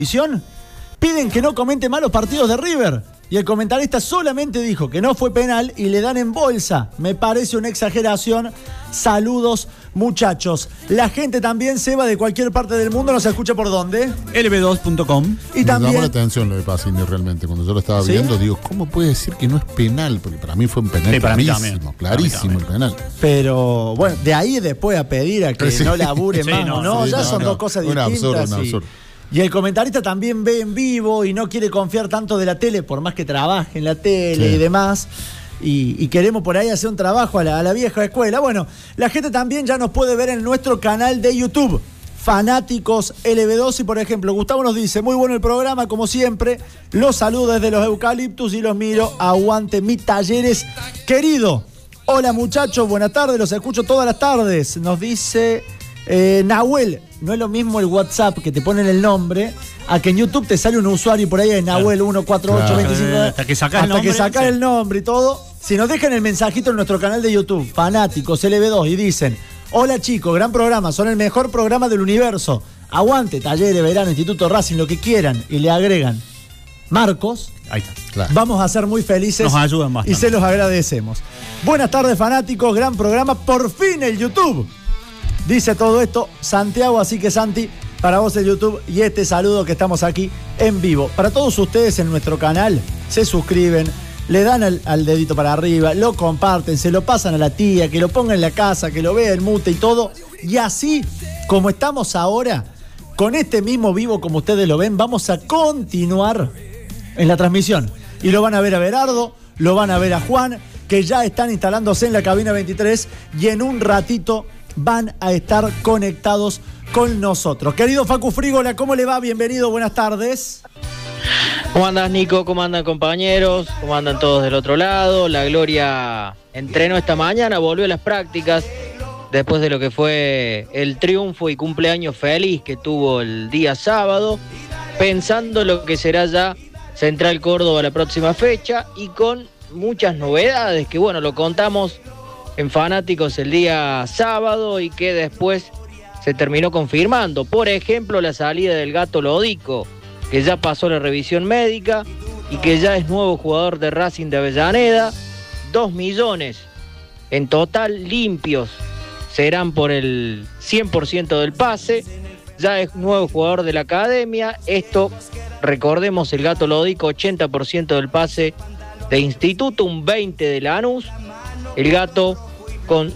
televisión piden que no comente más los partidos de River. Y el comentarista solamente dijo que no fue penal y le dan en bolsa. Me parece una exageración. Saludos, muchachos. La gente también, Seba, de cualquier parte del mundo, ¿nos escucha por dónde? lb2.com. Y también... Me llamó la atención lo de Pacini realmente. Cuando yo lo estaba viendo, digo, ¿cómo puede decir que no es penal? Porque para mí fue un penal clarísimo el penal. Pero, bueno, de ahí después a pedir a que no labure más, son dos cosas distintas. Un absurdo. Y el comentarista también ve en vivo y no quiere confiar tanto de la tele, por más que trabaje en la tele y demás. Y queremos por ahí hacer un trabajo a la vieja escuela. Bueno, la gente también ya nos puede ver en nuestro canal de YouTube, Fanáticos LB2. Y por ejemplo, Gustavo nos dice, muy bueno el programa, como siempre. Los saludo desde los eucaliptus y los miro. Aguante mi Talleres querido. Hola muchachos, buenas tardes, los escucho todas las tardes. Nos dice Nahuel. No es lo mismo el WhatsApp que te ponen el nombre a que en YouTube te sale un usuario y por ahí es Nahuel 14825. Hasta que sacas el nombre y todo. Si nos dejan el mensajito en nuestro canal de YouTube, Fanáticos LB2, y dicen: hola chicos, gran programa, son el mejor programa del universo. Aguante, Talleres, Verano, Instituto Racing, lo que quieran. Y le agregan Marcos. Ahí está. Claro. Vamos a ser muy felices. Nos ayudan bastante. Y se los agradecemos. Buenas tardes, fanáticos, gran programa. Por fin el YouTube. Dice todo esto Santiago, así que Santi, para vos el YouTube y este saludo que estamos aquí en vivo. Para todos ustedes en nuestro canal, se suscriben, le dan al dedito para arriba, lo comparten, se lo pasan a la tía, que lo ponga en la casa, que lo vea el mute y todo. Y así, como estamos ahora, con este mismo vivo como ustedes lo ven, vamos a continuar en la transmisión. Y lo van a ver a Berardo, lo van a ver a Juan, que ya están instalándose en la cabina 23 y en un ratito van a estar conectados con nosotros. Querido Facu Frígola, ¿cómo le va? Bienvenido, buenas tardes. ¿Cómo andas, Nico? ¿Cómo andan, compañeros? ¿Cómo andan todos del otro lado? La Gloria entrenó esta mañana, volvió a las prácticas después de lo que fue el triunfo y cumpleaños feliz que tuvo el día sábado, pensando lo que será ya Central Córdoba la próxima fecha y con muchas novedades que, bueno, lo contamos en Fanáticos el día sábado y que después se terminó confirmando. Por ejemplo, la salida del Gato Lodico, que ya pasó la revisión médica y que ya es nuevo jugador de Racing de Avellaneda. 2 millones en total limpios serán por el 100% del pase. Ya es nuevo jugador de la academia. Esto, recordemos, el Gato Lodico, 80% del pase de Instituto, un 20% de Lanús. El Gato con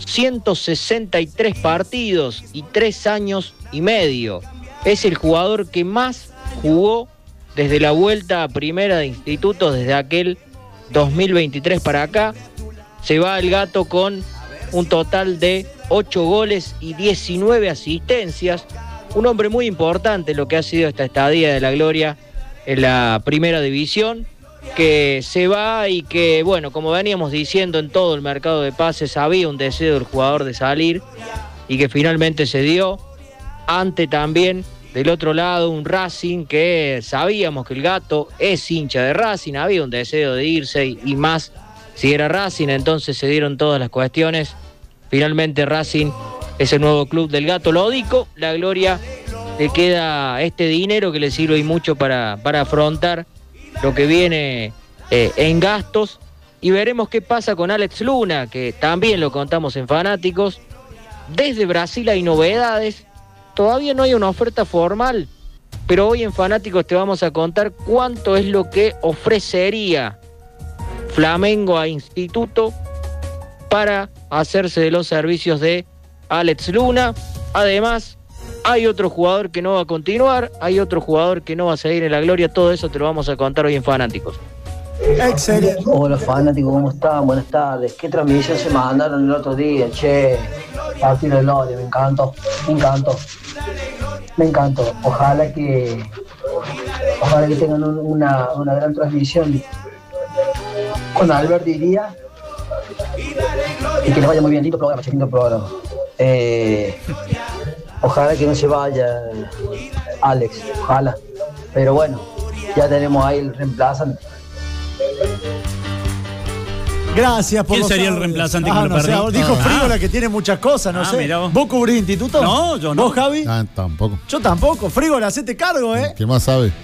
163 partidos y 3 años y medio. Es el jugador que más jugó desde la vuelta a primera de Instituto, desde aquel 2023 para acá. Se va el Gato con un total de 8 goles y 19 asistencias. Un hombre muy importante en lo que ha sido esta estadía de la Gloria en la primera división, que se va y que, bueno, como veníamos diciendo, en todo el mercado de pases había un deseo del jugador de salir y que finalmente se dio. Ante también, del otro lado, un Racing que sabíamos que el Gato es hincha de Racing, había un deseo de irse y más si era Racing, entonces se dieron todas las cuestiones. Finalmente Racing es el nuevo club del Gato Lodico. La Gloria le queda este dinero que le sirve y mucho para afrontar lo que viene en gastos, y veremos qué pasa con Alex Luna, que también lo contamos en Fanáticos. Desde Brasil hay novedades, todavía no hay una oferta formal, pero hoy en Fanáticos te vamos a contar cuánto es lo que ofrecería Flamengo a Instituto para hacerse de los servicios de Alex Luna. Además, hay otro jugador que no va a continuar, hay otro jugador que no va a seguir en la Gloria. Todo eso te lo vamos a contar hoy en Fanáticos. Excelente. Hola fanáticos, ¿cómo están? Buenas tardes. ¿Qué transmisión se mandaron el otro día? Che, partido de Gloria, me encantó. Ojalá que tengan una gran transmisión con Albert, diría, y que les vaya muy bien. Lindo programa. Ojalá que no se vaya Alex, ojalá. Pero bueno, ya tenemos ahí el reemplazante. Gracias por ¿Quién sería el reemplazante que lo no perdí? sé, dijo Frígola que tiene muchas cosas, no sé. ¿Vos cubrís instituto? No, yo no. ¿Vos, Javi? Tampoco. Yo tampoco. Frígola, hacete cargo, ¿eh? ¿Qué más sabe?